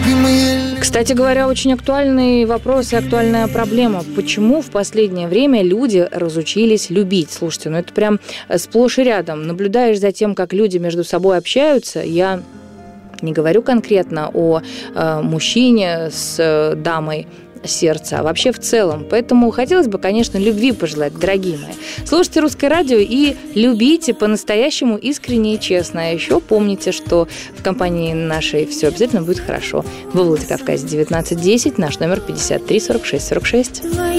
Кстати говоря, очень актуальный вопрос и актуальная проблема. Почему в последнее время люди разучились любить? Слушайте, это прям сплошь и рядом. Наблюдаешь за тем, как люди между собой общаются. Я не говорю конкретно о мужчине с дамой сердца, а вообще в целом. Поэтому хотелось бы, конечно, любви пожелать, дорогие мои. Слушайте Русское радио и любите по-настоящему искренне и честно. А еще помните, что в компании нашей все обязательно будет хорошо. Во Владикавказе 1910, наш номер 53 46 46.